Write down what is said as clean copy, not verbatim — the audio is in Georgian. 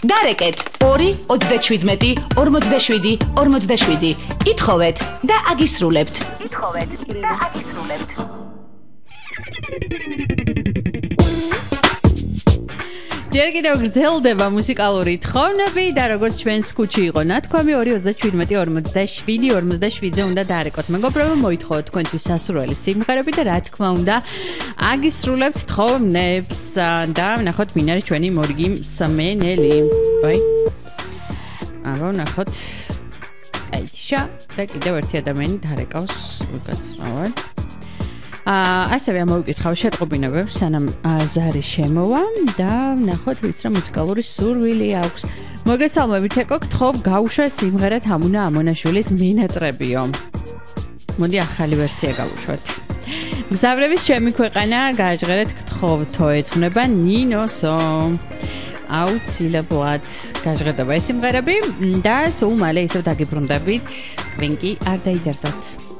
დარეკეთ 2-27-47-47. ითხოვეთ და აგისრულებთ. ჯერ კიდევ გრძელდება მუსიკალური თხოვნები და როგორც ჩვენს კუჩი იყო ნათქვამი 2-27-47-47-ზე უნდა დაარეკოთ მეგობრებო, მოითხოვოთ თქვენთვის სასურველი სიმღერები და რა თქმა უნდა აგისრულებთ თხოვნებს და ნახოთ ვინ არის ჩვენი მორიგი მსმენელი. ვაი. აბა ნახოთ. აიჩა და კიდევ ერთი ადამიანი დაარეკავს უკაცრავად. ასევე ამოვიკითხავ შეტყობინებებს სანამ ზარი შემოვა და ნახოთ ვიც რა მუსიკალური სურვილი აქვს. მოგესალმებით ეკო, გთხოვ გაუშვათ სიმღერა თამუნა ამონაშვილის მინატრებიო. მოდი ახალი ვერსია გავუშვათ. მგზავრების ჩემი ქვეყანა გააჟღერეთ გთხოვთო ეცვნება ნინოსო. აუცილებლად გაჟღერდება ეს სიმღერები და სულ მალე ისევ დაგიბრუნდებით. თქვენ კი არ დაიდარდოთ.